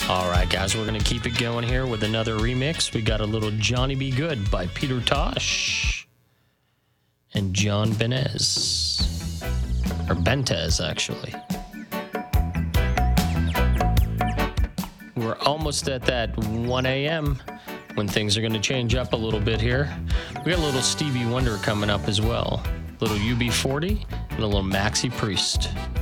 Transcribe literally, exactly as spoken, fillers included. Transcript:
All right, guys, we're going to keep it going here with another remix. We got a little Johnny Be Good by Peter Tosh and John Benez. Or Bentez, actually. We're almost at that one a.m. when things are going to change up a little bit here. We got a little Stevie Wonder coming up as well. A little U B forty and a little Maxi Priest.